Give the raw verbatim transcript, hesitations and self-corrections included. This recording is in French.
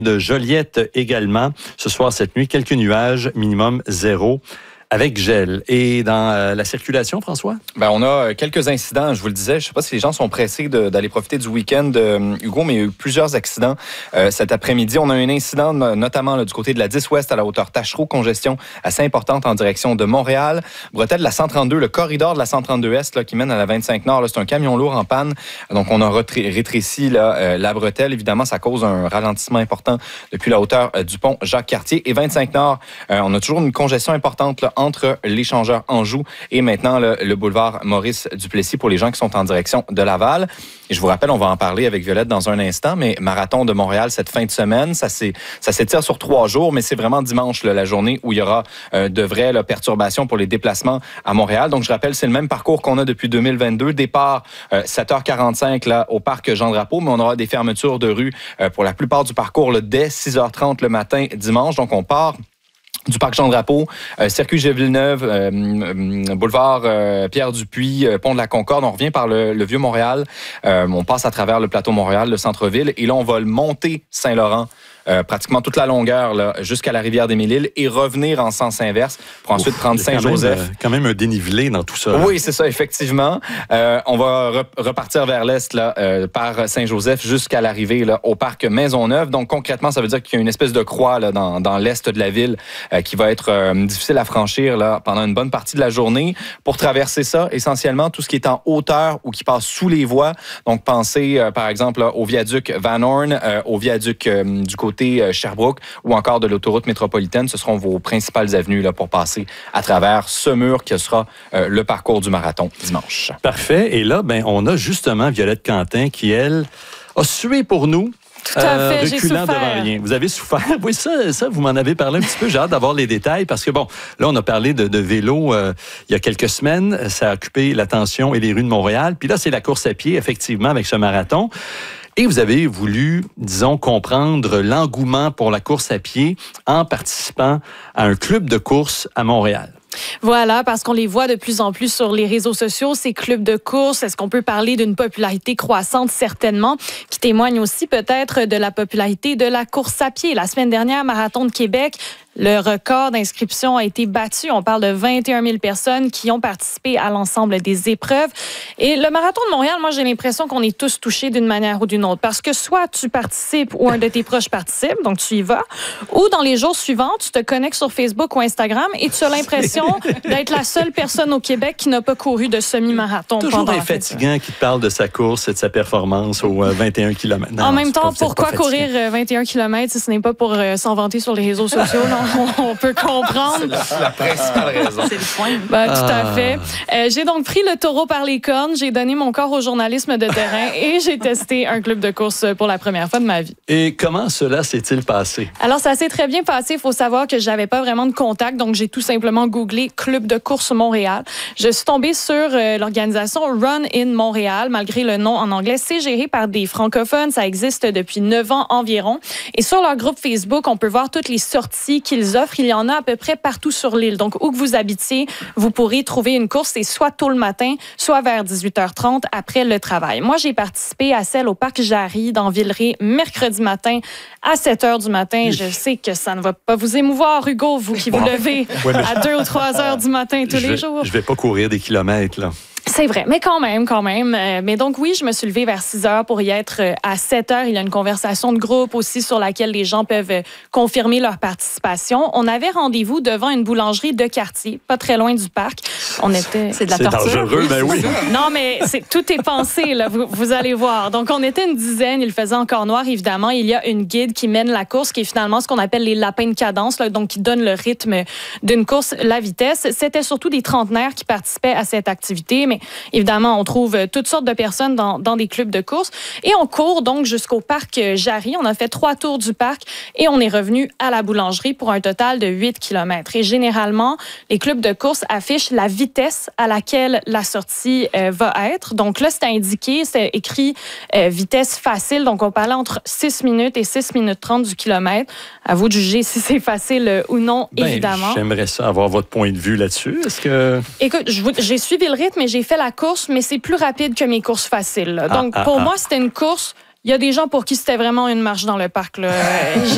de Joliette également. Ce soir, cette nuit, quelques nuages, minimum zéro. Avec gel. Et dans euh, la circulation, François? Ben, on a quelques incidents, je vous le disais. Je ne sais pas si les gens sont pressés de, d'aller profiter du week-end, euh, Hugo, mais il y a eu plusieurs accidents euh, cet après-midi. On a un incident, notamment là, du côté de la dix ouest à la hauteur Tachereau, congestion assez importante en direction de Montréal. Bretelle de la cent trente-deux, le corridor de la cent trente-deux est là, qui mène à la vingt-cinq nord, là, c'est un camion lourd en panne. Donc, on a retré- rétréci là, euh, la bretelle. Évidemment, ça cause un ralentissement important depuis la hauteur euh, du pont Jacques-Cartier. Et vingt-cinq nord, euh, on a toujours une congestion importante là, entre l'échangeur Anjou et maintenant le, le boulevard Maurice-Duplessis pour les gens qui sont en direction de Laval. Et je vous rappelle, on va en parler avec Violette dans un instant, mais marathon de Montréal cette fin de semaine, ça, c'est, ça s'étire sur trois jours, mais c'est vraiment dimanche là, la journée où il y aura euh, de vraies là, perturbations pour les déplacements à Montréal. Donc, je rappelle, c'est le même parcours qu'on a depuis deux mille vingt-deux. Départ euh, sept heures quarante-cinq là, au parc Jean-Drapeau, mais on aura des fermetures de rue euh, pour la plupart du parcours là, dès six heures trente le matin dimanche. Donc, on part du parc Jean-Drapeau, euh, circuit G-Villeneuve, euh, euh, boulevard euh, Pierre-Dupuis, euh, pont de la Concorde. On revient par le, le Vieux-Montréal. Euh, on passe à travers le plateau Montréal, le centre-ville. Et là, on va le monter Saint-Laurent. Euh, pratiquement toute la longueur là, jusqu'à la rivière des Mille-Îles et revenir en sens inverse pour ensuite Ouf, prendre Saint-Joseph. Quand même, quand même un dénivelé dans tout ça. Là. Oui, c'est ça, effectivement. Euh, on va re- repartir vers l'est là, euh, par Saint-Joseph jusqu'à l'arrivée là, au parc Maisonneuve. Donc concrètement, ça veut dire qu'il y a une espèce de croix là, dans, dans l'est de la ville euh, qui va être euh, difficile à franchir là, pendant une bonne partie de la journée. Pour traverser ça, essentiellement, tout ce qui est en hauteur ou qui passe sous les voies. Donc pensez euh, par exemple là, au viaduc Van Horn, euh, au viaduc euh, du côté Sherbrooke ou encore de l'autoroute métropolitaine. Ce seront vos principales avenues là, pour passer à travers ce mur qui sera euh, le parcours du marathon dimanche. Parfait. Et là, ben, on a justement Violette Quentin qui, elle, a sué pour nous. Tout à fait, euh, j'ai reculant souffert. devant rien. Vous avez souffert. Oui, ça, ça, vous m'en avez parlé un petit peu. J'ai hâte d'avoir les détails parce que, bon, là, on a parlé de, de vélo euh, il y a quelques semaines. Ça a occupé l'attention et les rues de Montréal. Puis là, c'est la course à pied, effectivement, avec ce marathon. Et vous avez voulu, disons, comprendre l'engouement pour la course à pied en participant à un club de course à Montréal. Voilà, parce qu'on les voit de plus en plus sur les réseaux sociaux, ces clubs de course. Est-ce qu'on peut parler d'une popularité croissante? Certainement, qui témoigne aussi peut-être de la popularité de la course à pied. La semaine dernière, Marathon de Québec, le record d'inscription a été battu. On parle de vingt et un mille personnes qui ont participé à l'ensemble des épreuves. Et le Marathon de Montréal, moi, j'ai l'impression qu'on est tous touchés d'une manière ou d'une autre. Parce que soit tu participes ou un de tes proches participe, donc tu y vas, ou dans les jours suivants, tu te connectes sur Facebook ou Instagram et tu as l'impression d'être la seule personne au Québec qui n'a pas couru de semi-marathon. Toujours un fatigant qui te parle de sa course et de sa performance aux vingt et un kilomètres. Non, en même temps, pas, pourquoi courir vingt et un kilomètres si ce n'est pas pour euh, s'en vanter sur les réseaux sociaux? Non? On peut comprendre. C'est la, la principale raison. C'est le point. Ben, tout à fait. Euh, j'ai donc pris le taureau par les cornes, j'ai donné mon corps au journalisme de terrain et j'ai testé un club de course pour la première fois de ma vie. Et comment cela s'est-il passé? Alors, ça s'est très bien passé. Il faut savoir que j'avais pas vraiment de contact, donc j'ai tout simplement googlé Club de course Montréal. Je suis tombée sur euh, l'organisation Run in Montréal, malgré le nom en anglais. C'est géré par des francophones. Ça existe depuis neuf ans environ. Et sur leur groupe Facebook, on peut voir toutes les sorties qu'ils offrent. Il y en a à peu près partout sur l'île. Donc, où que vous habitiez, vous pourrez trouver une course. C'est soit tôt le matin, soit vers dix-huit heures trente après le travail. Moi, j'ai participé à celle au parc Jarry dans Villeray mercredi matin à sept heures du matin. Je sais que ça ne va pas vous émouvoir, Hugo, vous qui vous levez ouais, à deux ou trois heures du matin tous je les vais, jours. Je vais pas courir des kilomètres, là. C'est vrai, mais quand même, quand même. Mais donc, oui, je me suis levée vers six heures pour y être à sept heures. Il y a une conversation de groupe aussi sur laquelle les gens peuvent confirmer leur participation. On avait rendez-vous devant une boulangerie de quartier, pas très loin du parc. On était... C'est de la c'est torture. C'est dangereux, ben oui. Non, mais c'est, tout est pensé, là, vous, vous allez voir. Donc, on était une dizaine. Il faisait encore noir, évidemment. Il y a une guide qui mène la course, qui est finalement ce qu'on appelle les lapins de cadence, là, donc qui donne le rythme d'une course, la vitesse. C'était surtout des trentenaires qui participaient à cette activité, mais évidemment, on trouve toutes sortes de personnes dans, dans des clubs de course. Et on court donc jusqu'au parc Jarry. On a fait trois tours du parc et on est revenu à la boulangerie pour un total de huit kilomètres. Et généralement, les clubs de course affichent la vitesse à laquelle la sortie euh, va être. Donc là, c'est indiqué, c'est écrit euh, vitesse facile. Donc, on parlait entre six minutes et six minutes trente du kilomètre. À vous de juger si c'est facile euh, ou non, ben, évidemment. J'aimerais ça avoir votre point de vue là-dessus. Est-ce que... Écoute, je vous, j'ai suivi le rythme et j'ai fait la course, mais c'est plus rapide que mes courses faciles. Là. Donc, ah, ah, pour ah. moi, c'était une course. Il y a des gens pour qui c'était vraiment une marche dans le parc. Là.